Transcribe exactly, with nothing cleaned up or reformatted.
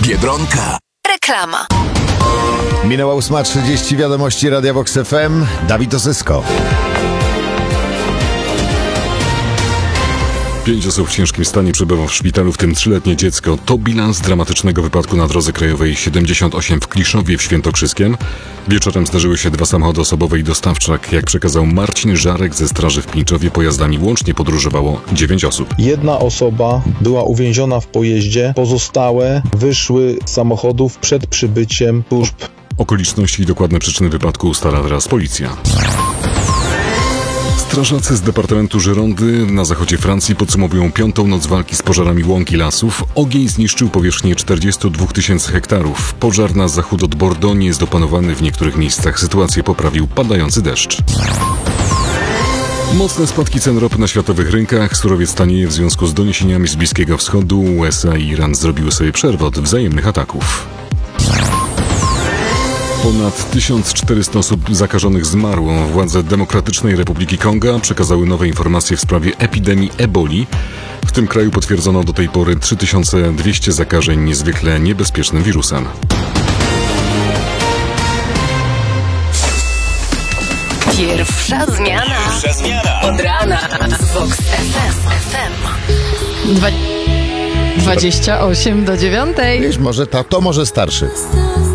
Biedronka. Reklama. Minęła ósma trzydzieści, wiadomości Radia Vox F M. Dawid Osysko. Pięć osób w ciężkim stanie przebywa w szpitalu, w tym trzyletnie dziecko. To bilans dramatycznego wypadku na drodze krajowej siedemdziesiąt osiem w Kliszowie w Świętokrzyskiem. Wieczorem zdarzyły się dwa samochody osobowe i dostawczak. Jak przekazał Marcin Żarek ze Straży w Pińczowie, pojazdami łącznie podróżowało dziewięć osób. Jedna osoba była uwięziona w pojeździe, pozostałe wyszły z samochodów przed przybyciem służb. Okoliczności i dokładne przyczyny wypadku ustala teraz policja. Strażacy z Departamentu Girondy na zachodzie Francji podsumowują piątą noc walki z pożarami łąk i lasów. Ogień zniszczył powierzchnię czterdzieści dwa tysięcy hektarów. Pożar na zachód od Bordeaux nie jest opanowany. W niektórych miejscach sytuację poprawił padający deszcz. Mocne spadki cen ropy na światowych rynkach. Surowiec tanieje w związku z doniesieniami z Bliskiego Wschodu. U S A i Iran zrobiły sobie przerwę od wzajemnych ataków. Ponad tysiąc czterysta osób zakażonych zmarło. Władze Demokratycznej Republiki Konga przekazały nowe informacje w sprawie epidemii eboli. W tym kraju potwierdzono do tej pory trzy tysiące dwieście zakażeń niezwykle niebezpiecznym wirusem. Pierwsza zmiana. Pierwsza zmiana. Od rana. Z Vox F M. Dwa... dwadzieścia osiem do dziewiątej. Wiesz, może tato, może starszy.